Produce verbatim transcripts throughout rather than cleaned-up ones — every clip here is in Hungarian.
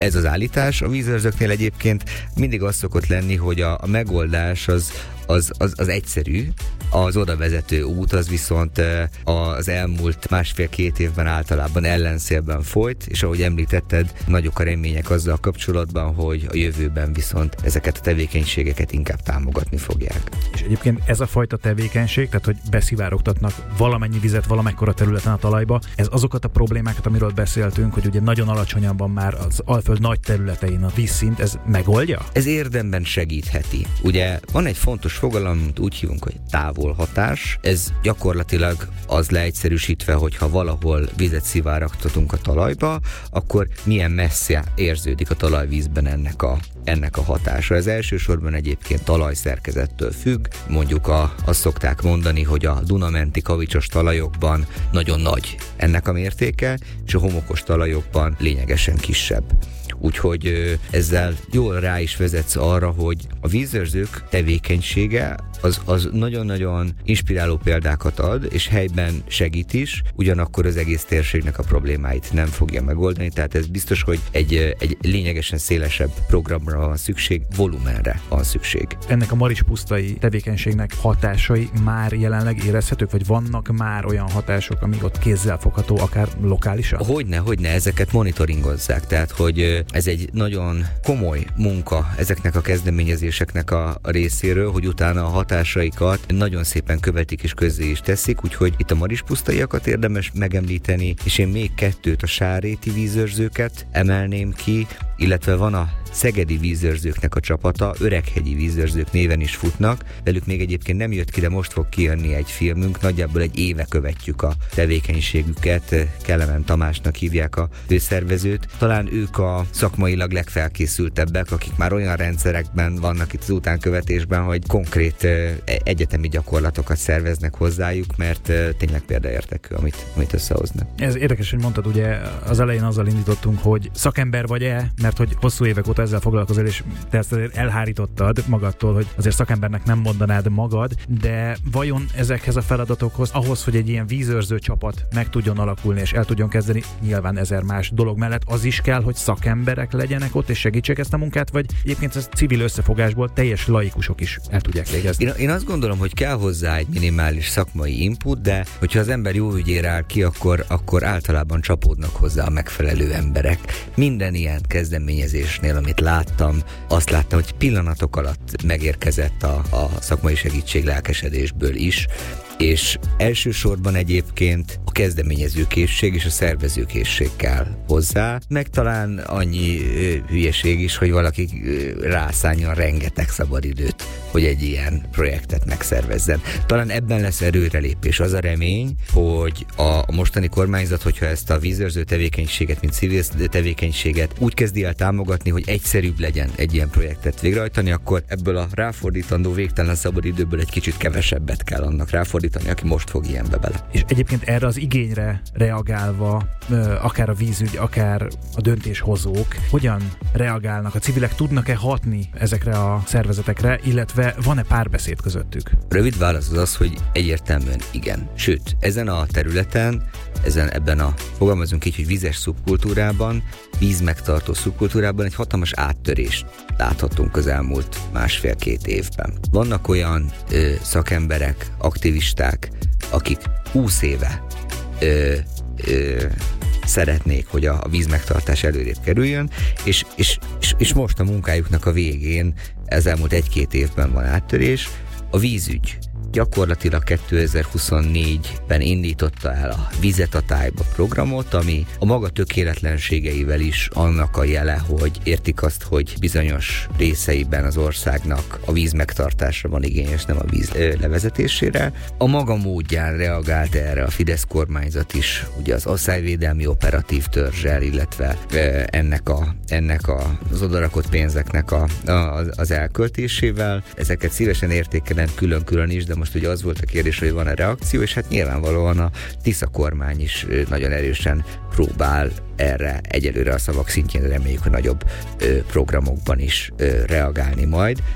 ez az állítás. A vízőrzőknél egyébként mindig az szokott lenni, hogy a, a megoldás az, az, az, az egyszerű, az oda vezető út az viszont az elmúlt másfél-két évben általában ellenszélben folyt, és ahogy említetted, nagyok a remények azzal kapcsolatban, hogy a jövőben viszont ezeket a tevékenységeket inkább támogatni fogják. És egyébként ez a fajta tevékenység, tehát hogy beszivárogtatnak valamennyi vizet valamekkora területen a talajba, ez azokat a problémákat, amiről beszéltünk, hogy ugye nagyon alacsonyan van már az Alföld nagy területein a vízszint, ez megoldja? Ez érdemben segítheti. Ugye van egy fontos fogalom, amit úgy hívunk, hogy távolhatás. Ez gyakorlatilag az leegyszerűsítve, hogyha valahol vizet szivárogtatunk a talajba, akkor milyen messze érződik a talajvízben ennek a, ennek a hatása. Ez elsősorban egyébként talajszerkezettől függ. Mondjuk a, azt szokták mondani, hogy a Duna-menti kavicsos talajokban nagyon nagy ennek a mértéke, és a homokos talajokban lényegesen kisebb. Úgyhogy ezzel jól rá is vezetsz arra, hogy a vízőrzők tevékenysége az, az nagyon-nagyon inspiráló példákat ad, és helyben segít is, ugyanakkor az egész térségnek a problémáit nem fogja megoldani, tehát ez biztos, hogy egy, egy lényegesen szélesebb programra van szükség, volumenre van szükség. Ennek a marispusztai tevékenységnek hatásai már jelenleg érezhetők, vagy vannak már olyan hatások, amik ott kézzelfogható, akár lokálisan? Hogyne, hogyne, ezeket monitoringozzák, tehát hogy ez egy nagyon komoly munka ezeknek a kezdeményezéseknek a, a részéről, hogy utána a hatásaikat nagyon szépen követik és közzé is teszik, úgyhogy itt a marispusztaiakat érdemes megemlíteni, és én még kettőt, a sárréti vízőrzőket emelném ki, illetve van a szegedi vízőrzőknek a csapata, öreghegyi vízőrzők néven is futnak, velük még egyébként nem jött ki, de most fog kijönni egy filmünk, nagyjából egy éve követjük a tevékenységüket, Kelemen Tamásnak hívják a főszervezőt. Talán ők a szakmailag legfelkészültebbek, akik már olyan rendszerekben vannak itt az utánkövetésben, hogy konkrét egyetemi gyakorlatokat szerveznek hozzájuk, mert tényleg példaértékű, amit, amit összehoznak. Ez érdekes, hogy mondtad, ugye az elején azzal indítottunk, hogy szakember vagy-e, mert hogy hosszú évek óta ezzel foglalkozol, és te ezt azért elhárítottad magadtól, hogy azért szakembernek nem mondanád magad, de vajon ezekhez a feladatokhoz, ahhoz, hogy egy ilyen vízőrző csapat meg tudjon alakulni, és el tudjon kezdeni, nyilván ezer más dolog mellett, az is kell, hogy szakemberek legyenek ott, és segítsék ezt a munkát, vagy egyébként ez civil összefogásból teljes laikusok is el tudják végezni? Én, én azt gondolom, hogy kell hozzá egy minimális szakmai input, de hogyha az ember jó ügyére áll ki, akkor, akkor általában csapódnak hozzá a megfelelő emberek. Minden ilyen kezdeményezésnél, amit láttam, azt láttam, hogy pillanatok alatt megérkezett a, a szakmai segítség lelkesedésből is, és elsősorban egyébként a kezdeményezőkészség és a szervezőkészség kell hozzá, meg talán annyi ö, hülyeség is, hogy valaki ö, rászánjon rengeteg szabadidőt, hogy egy ilyen projektet megszervezzen. Talán ebben lesz erőrelépés. Az a remény, hogy a mostani kormányzat, hogyha ezt a vízőrző tevékenységet, mint civil tevékenységet úgy kezdi el támogatni, hogy egyszerűbb legyen egy ilyen projektet végrehajtani, akkor ebből a ráfordítandó végtelen szabadidőből egy kicsit kevesebbet kell annak ráfordítani, aki most fog ilyenbe bele. És egyébként erre az igényre reagálva, akár a vízügy, akár a döntéshozók, hogyan reagálnak? A civilek tudnak-e hatni ezekre a szervezetekre, illetve van-e párbeszéd közöttük? Rövid válasz az az, hogy egyértelműen igen. Sőt, ezen a területen, ezen ebben a, fogalmazunk így, hogy vizes szubkultúrában, vízmegtartó szubkultúrában egy hatalmas áttörést láthatunk az elmúlt másfél-két évben. Vannak olyan ö, szakemberek, aktivisták, akik húsz éve ö, ö, szeretnék, hogy a, a vízmegtartás előrébb kerüljön, és, és, és, és most a munkájuknak a végén, ez elmúlt egy-két évben van áttörés. A vízügy gyakorlatilag kétezer-huszonnégyben indította el a Vizet a tájba programot, ami a maga tökéletlenségeivel is annak a jele, hogy értik azt, hogy bizonyos részeiben az országnak a víz megtartásra van igényes, nem a víz levezetésére. A maga módján reagált erre a Fidesz kormányzat is, ugye az asszályvédelmi operatív törzsel, illetve ennek, a, ennek a, az odarakott pénzeknek a, a, az elköltésével. Ezeket szívesen értékelem külön-külön is, de most ugye az volt a kérdés, hogy van-e reakció, és hát nyilvánvalóan a Tisza kormány is nagyon erősen próbál erre egyelőre a szavak szintjén, reméljük, hogy nagyobb ö, programokban is ö, reagálni majd.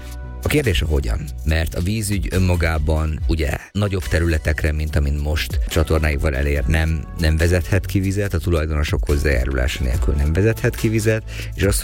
A kérdés a hogyan, mert a vízügy önmagában ugye nagyobb területekre, mint amint most csatornáival elér, nem, nem vezethet ki vizet, a tulajdonosok hozzájárulása nélkül nem vezethet ki vizet, és az,